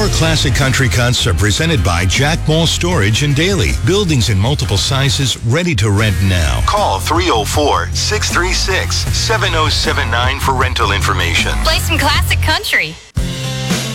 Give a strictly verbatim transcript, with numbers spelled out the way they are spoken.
Our Classic Country Cuts are presented by Jack Mall Storage in Daly. Buildings in multiple sizes ready to rent now. Call three oh four, six three six, seven oh seven nine for rental information. Play some classic country.